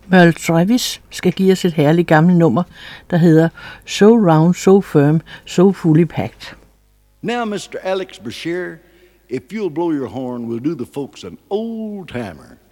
Merle Travis skal give os et herligt gammelt nummer, der hedder So Round, So Firm, So Fully Packed. Now, Mr. Alex Brashear, if you'll blow your horn, we'll do the folks an old timer.